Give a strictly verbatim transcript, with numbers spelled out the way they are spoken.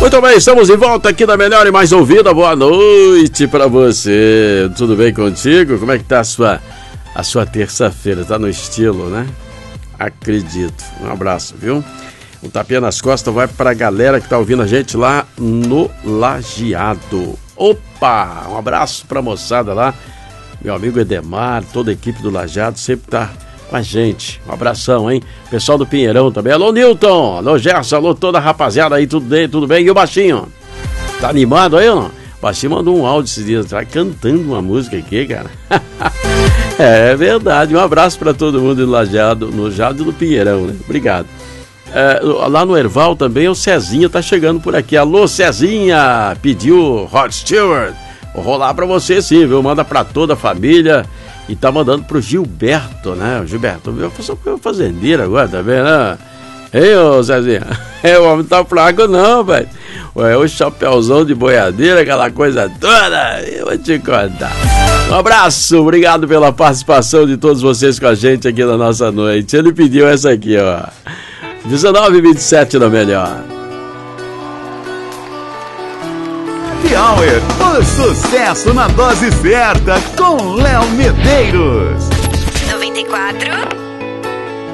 Muito bem, estamos de volta aqui na melhor e mais ouvida. Boa noite pra você. Tudo bem contigo? Como é que tá a sua, a sua terça-feira? Tá no estilo, né? Acredito. Um abraço, viu? Um tapinha nas costas vai pra galera que tá ouvindo a gente lá no Lajeado. Opa! Um abraço pra moçada lá. Meu amigo Edemar, toda a equipe do Lajeado sempre tá com a gente. Um abração, hein? Pessoal do Pinheirão também. Alô, Nilton! Alô, Gerson! Alô, toda a rapaziada aí, tudo bem? Tudo bem? E o Baixinho? Tá animado aí ou não? O Baixinho mandou um áudio esses dias atrás cantando uma música aqui, cara. É verdade. Um abraço pra todo mundo no Lajeado, no Lajeado do Pinheirão, né? Obrigado. É, lá no Erval também o Cezinha tá chegando por aqui. Alô, Cezinha! Pediu Rod Stewart. Vou rolar pra você sim, viu? Manda pra toda a família. E tá mandando pro Gilberto, né? O Gilberto, eu sou fazendeiro agora, tá vendo, né? Ei, ô Zezinha, é, o homem tá fraco não, velho. É o chapéuzão de boiadeira, aquela coisa toda, eu vou te contar. Um abraço, obrigado pela participação de todos vocês com a gente aqui na nossa noite. Ele pediu essa aqui, ó. dezenove e vinte e sete na melhor. Happy Hour, o sucesso na dose certa com Léo Medeiros. noventa e quatro